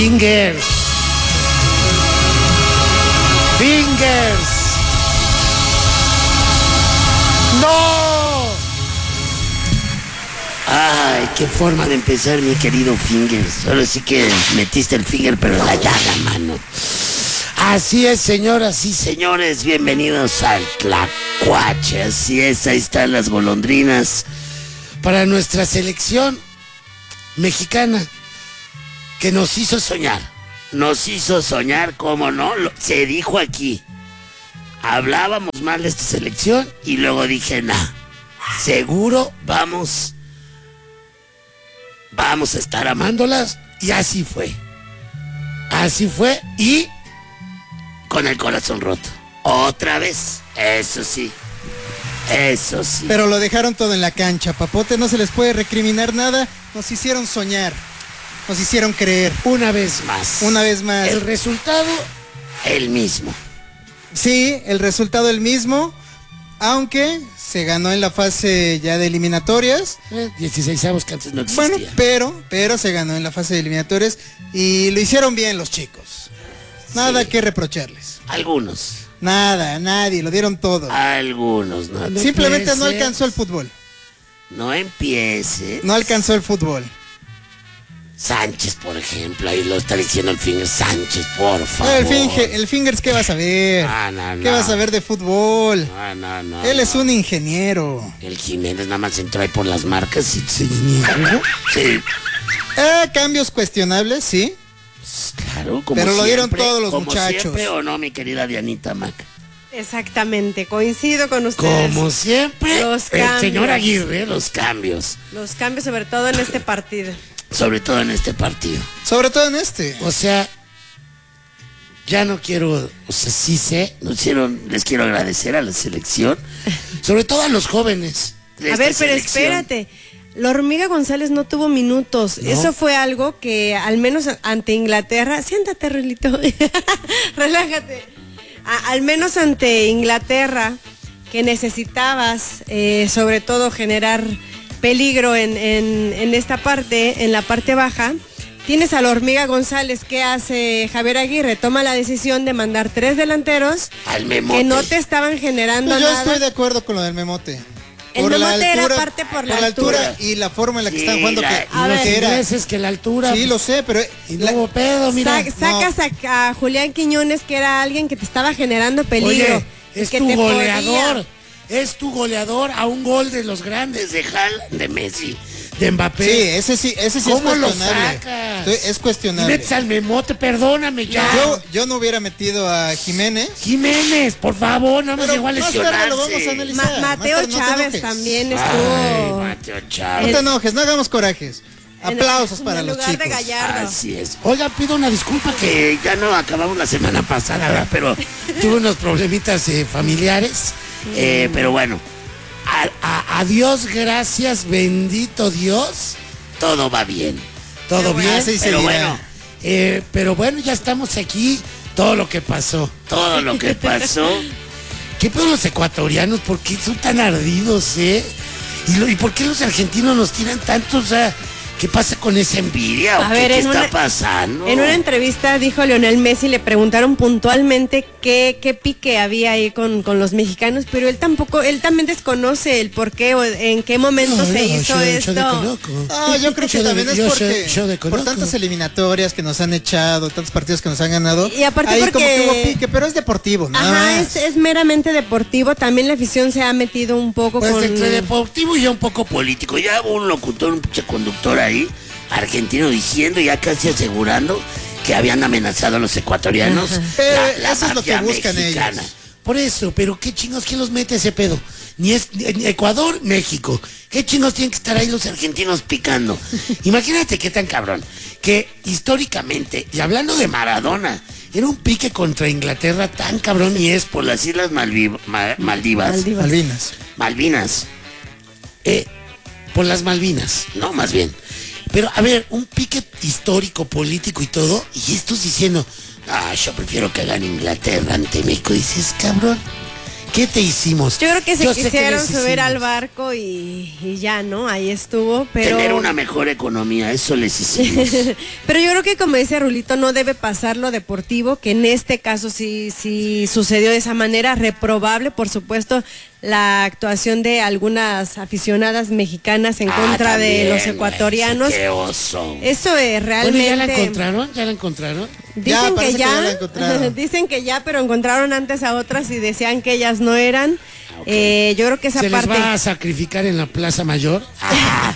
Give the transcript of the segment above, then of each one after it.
Fingers. Fingers. ¡No! Ay, qué forma de empezar, mi querido Fingers. Ahora sí que metiste el finger, pero en la llaga, mano. Así es, señoras y señores, bienvenidos al Tlacuache. Así es, ahí están las golondrinas para nuestra selección mexicana que nos hizo soñar. Nos hizo soñar, cómo no, se dijo aquí. Hablábamos mal de esta selección y luego dije, nah, seguro vamos a estar amándolas, y así fue. Así fue, y con el corazón roto. Otra vez, eso sí. Eso sí. Pero lo dejaron todo en la cancha, Papote, no se les puede recriminar nada. Nos hicieron soñar, nos hicieron creer. Una vez más. Una vez más. El resultado, el mismo. Sí, el resultado el mismo, aunque se ganó en la fase ya de eliminatorias. 16avos que antes no existía. Bueno, pero se ganó en la fase de eliminatorias y lo hicieron bien los chicos. Nada que reprocharles. Algunos. Nada, nadie, lo dieron todo. Algunos, no. Simplemente no alcanzó el fútbol. No empiece. No alcanzó el fútbol. Sánchez, por ejemplo, ahí lo está diciendo el Fingers. Sánchez, por favor. El Fingers, ¿qué vas a ver? No. ¿Qué vas a ver de fútbol? No. Él es un ingeniero. El Jiménez nada más entró ahí por las marcas y se ingeniero. Sí. Cambios cuestionables, sí. Claro, como pero lo dieron siempre, todos los como muchachos. Siempre, ¿o no, mi querida Dianita Mac? Exactamente, coincido con ustedes. Como siempre, los cambios. El señor Aguirre, los cambios. Los cambios, sobre todo en este partido. Sobre todo en este partido. Sobre todo en este. O sea, ya no quiero, o sea, sí sé, les quiero agradecer a la selección, sobre todo a los jóvenes. A ver, pero espérate. La Hormiga González no tuvo minutos. ¿No? Eso fue algo que, al menos ante Inglaterra. Siéntate, Relito. Relájate. Al menos ante Inglaterra, que necesitabas, sobre todo, generar peligro en esta parte, en la parte baja. Tienes a la Hormiga González. ¿Qué hace Javier Aguirre? Toma la decisión de mandar 3 delanteros al Memote, que no te estaban generando yo nada. Estoy de acuerdo con lo del Memote. El Memote era parte por la altura y la forma en la que están jugando. Los ingleses que la altura. Sí, lo sé, pero y luego pedo, mira. Sacas a Julián Quiñones, que era alguien que te estaba generando peligro. Oye, es tu goleador. Es tu goleador a un gol de los grandes, de Haaland, de Messi, de Mbappé. Sí, ese sí es cuestionable. Lo sacas? Es cuestionable. Y metes al Memote, perdóname ya. Yo no hubiera metido a Jiménez. Jiménez, por favor, no me llegó a lesionarse. Lo vamos a analizar. Mateo Chávez también estuvo. Ay, Mateo Chávez. No te enojes, no hagamos corajes. Aplausos para los chicos. De Gallardo. Así es. Oiga, pido una disculpa que ya no acabamos la semana pasada, ¿verdad? Pero tuve unos problemitas familiares. Pero bueno, a Dios gracias, bendito Dios, todo va bien. Todo bien, pero bueno, ya estamos aquí. Todo lo que pasó. ¿Qué pedo los ecuatorianos? ¿Por qué son tan ardidos, ¿Y por qué los argentinos nos tiran tanto? O sea, ¿qué pasa con esa envidia? ¿Qué está pasando? En una entrevista dijo Lionel Messi, le preguntaron puntualmente qué pique había ahí con los mexicanos, pero él también desconoce el por qué o en qué momento se hizo esto. Yo creo que también es porque por tantas eliminatorias que nos han echado, tantos partidos que nos han ganado. Y aparte ahí porque como que hubo pique, pero es deportivo, nada más. Es meramente deportivo. También la afición se ha metido un poco con... entre deportivo y un poco político. Ya hubo un locutor, un conductor ahí, argentino, diciendo, ya casi asegurando que habían amenazado a los ecuatorianos. Eso es lo que buscan mexicana. Ellos. Por eso, pero qué chingos, ¿quién los mete ese pedo? Ni es Ecuador, México. ¿Qué chingos tienen que estar ahí los argentinos picando? Imagínate qué tan cabrón. Que históricamente, y hablando de Maradona, era un pique contra Inglaterra tan cabrón, y es por las Islas Malvinas. Por las Malvinas, no, más bien. Pero, a ver, un pique histórico, político y todo, y estos diciendo, yo prefiero que gane Inglaterra ante México. Dices, cabrón, ¿Qué te hicimos? Yo creo que se Yo sé quisieron les subir al hicimos. barco y ya, ¿no? Ahí estuvo, pero... Tener una mejor economía, eso les hicimos. Pero yo creo que, como dice Rulito, no debe pasar lo deportivo, que en este caso sí sucedió de esa manera, reprobable, por supuesto, la actuación de algunas aficionadas mexicanas en contra de los ecuatorianos. Qué oso. Eso es realmente... Bueno, ¿ya la encontraron? ¿Ya la encontraron? Dicen parece que que ya ya, la encontraron. dicen que ya, pero encontraron antes a otras y decían que ellas no eran. Ok. Yo creo que esa ¿Se parte... les va a sacrificar en la Plaza Mayor? Ah,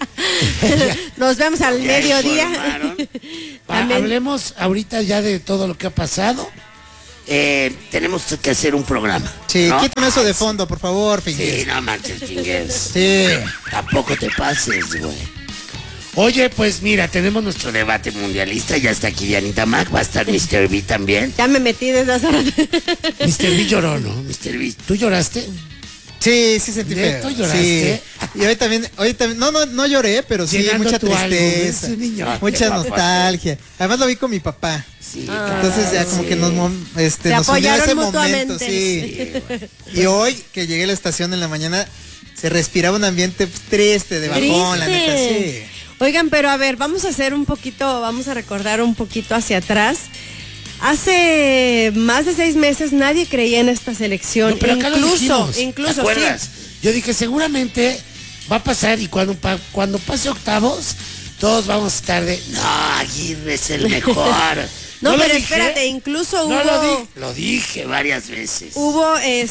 Nos vemos al ya mediodía. informaron. También- Hablemos ahorita ya de todo lo que ha pasado. Tenemos que hacer un programa. Sí, ¿no? quítame eso de fondo, por favor, Fingers. Sí, no manches, Fingers. Sí. Tampoco te pases, güey. Oye, pues mira, tenemos nuestro debate mundialista. Ya está aquí Dianita Mac. Va a estar Mr. B también. Ya me metí desde hace rato. Mr. B lloró, ¿no? Mr. B, ¿tú lloraste? Sí, sentí ¿Neto feo. lloraste? Sí. Y hoy también, no lloré, pero sí, Llenando mucha tu álbum, tristeza, es un niño. mucha Qué guapo. nostalgia. Además lo vi con mi papá. Sí, Entonces ya como que nos unió apoyaron ese momento, mutuamente. sí. Y hoy que llegué a la estación en la mañana, se respiraba un ambiente triste, de bajón, la neta, sí. Oigan, pero a ver, vamos a recordar un poquito hacia atrás. Hace más de 6 meses nadie creía en esta selección. No, pero acá lo dijimos, incluso ¿te acuerdas? sí. Yo dije, seguramente va a pasar y cuando pase octavos, todos vamos a estar de, no, Aguirre es el mejor. No, lo pero dije? espérate, incluso No hubo... lo dije varias veces. Hubo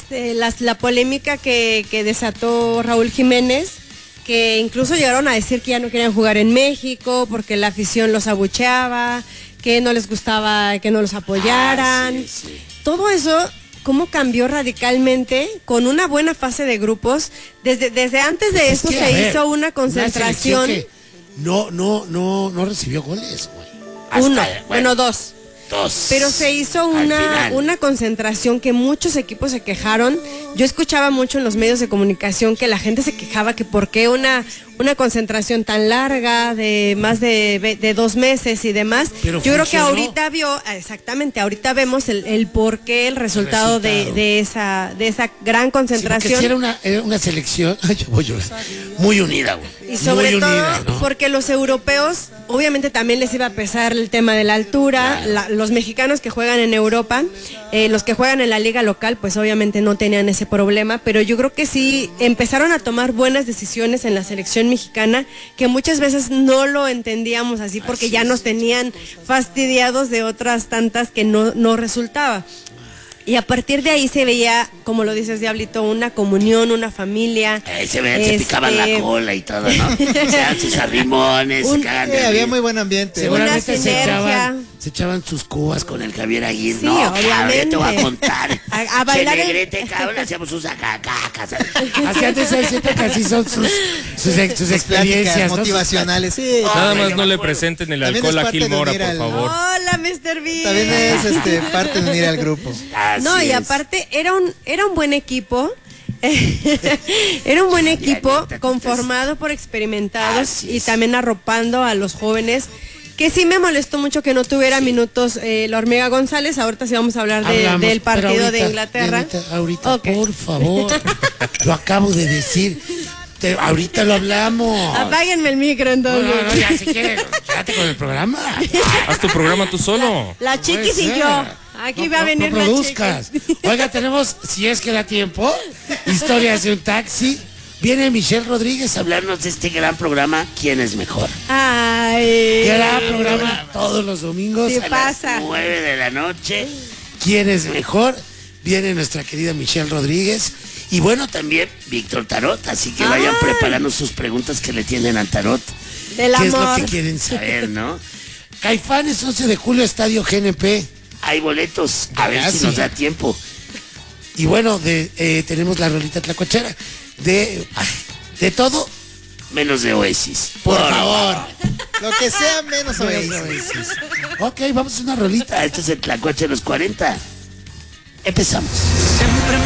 la polémica que desató Raúl Jiménez, que incluso llegaron a decir que ya no querían jugar en México porque la afición los abucheaba, que no les gustaba que no los apoyaran. Sí. Todo eso, cómo cambió radicalmente con una buena fase de grupos. Desde antes de Es eso que, a se ver, hizo una concentración. selección que no recibió goles, güey. Hasta, Uno, bueno, dos. Dos. Pero se hizo Al final. una concentración que muchos equipos se quejaron. Yo escuchaba mucho en los medios de comunicación que la gente se quejaba que por qué una concentración tan larga de más de 2 meses y demás. Pero yo creo que funcionó. ahorita vemos el por qué, el resultado de esa gran Sí, porque concentración. sí era una selección, ay, yo voy a llorar, muy unida, güey. Y sobre muy todo unida, ¿no? porque los europeos, obviamente también les iba a pesar el tema de la altura. Claro. Los mexicanos que juegan en Europa, los que juegan en la liga local, pues obviamente no tenían ese problema, pero yo creo que sí empezaron a tomar buenas decisiones en la selección mexicana, que muchas veces no lo entendíamos así porque ya nos tenían fastidiados de otras tantas que no resultaba. Y a partir de ahí se veía, como lo dices, Diablito, una comunión, una familia. Se picaban la cola y todo, ¿no? Se dan sus arrimones, se cagan de había risa. muy buen ambiente. Seguramente Una sinergia. se echaban sus cubas con el Javier Aguirre. Sí, No, cabrón, obviamente. te voy a contar. A bailar Che, en- negrete, cabrón, hacíamos sus acacacas. Así antes de siento que así son sus Sus experiencias, pláticas ¿no? motivacionales, sí. Nada Ay, más yo no me le acuerdo. presenten el También alcohol es a parte Gil de Mora, unir por al- favor. Hola, Mr. B. También es parte de unir al grupo. Así No, y es. aparte era un buen equipo. Era un buen equipo Dianita, conformado por experimentados Así y es. también arropando a los jóvenes. Que sí me molestó mucho que no tuviera minutos la Hormiga González. Ahorita sí vamos a hablar Hablamos, del pero partido de ahorita, Inglaterra. Dianita, ahorita, Ok. por favor. Lo acabo de decir. Ahorita lo hablamos. Apáguenme el micro entonces. No, ya si quieres, quédate con el programa. Haz tu programa tú solo. La Puede Chiquis y ser. yo. Aquí va a venir no la produzcas. Chiquis. Oiga, tenemos, si es que da tiempo, Historias de un taxi. Viene Michelle Rodríguez a hablarnos de este gran programa, ¿Quién es mejor? Ay. Gran programa todos los domingos Sí a pasa. las 9 de la noche. ¿Quién es mejor? Viene nuestra querida Michelle Rodríguez. Y bueno, también Víctor Tarot. Así que vayan Ay. preparando sus preguntas que le tienen a Tarot. Del ¿Qué es lo amor. que quieren saber, no? Caifanes, 11 de julio, Estadio GNP. Hay boletos, a ver si nos da tiempo. Y bueno, tenemos la rolita tlacuachera. De todo, menos de Oasis. Por favor. Lo que sea menos Menos de Oasis. Oasis. Ok, vamos a una rolita. Este es el Tlacuache de los 40. Empezamos.